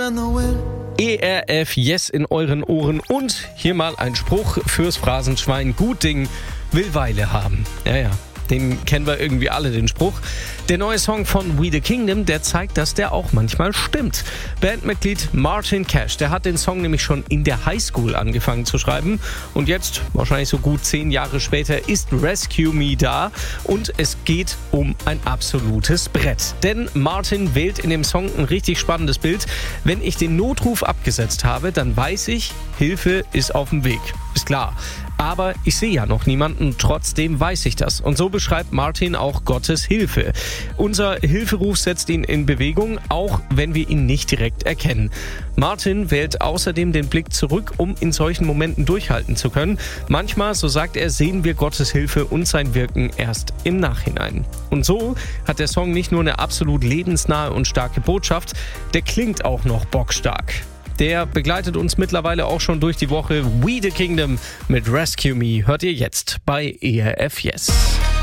ERF Yes in euren Ohren und hier mal ein Spruch fürs Phrasenschwein. Gut Ding will Weile haben. Ja. Den kennen wir irgendwie alle, den Spruch. Der neue Song von We The Kingdom, der zeigt, dass der auch manchmal stimmt. Bandmitglied Martin Cash, der hat den Song nämlich schon in der Highschool angefangen zu schreiben. Und jetzt, wahrscheinlich so gut 10 Jahre später, ist Rescue Me da. Und es geht um ein absolutes Brett. Denn Martin wählt in dem Song ein richtig spannendes Bild. Wenn ich den Notruf abgesetzt habe, dann weiß ich, Hilfe ist auf dem Weg. Ist klar. Aber ich sehe ja noch niemanden, trotzdem weiß ich das. Und so beschreibt Martin auch Gottes Hilfe. Unser Hilferuf setzt ihn in Bewegung, auch wenn wir ihn nicht direkt erkennen. Martin wählt außerdem den Blick zurück, um in solchen Momenten durchhalten zu können. Manchmal, so sagt er, sehen wir Gottes Hilfe und sein Wirken erst im Nachhinein. Und so hat der Song nicht nur eine absolut lebensnahe und starke Botschaft, der klingt auch noch bockstark. Der begleitet uns mittlerweile auch schon durch die Woche. We The Kingdom mit Rescue Me hört ihr jetzt bei ERF Yes.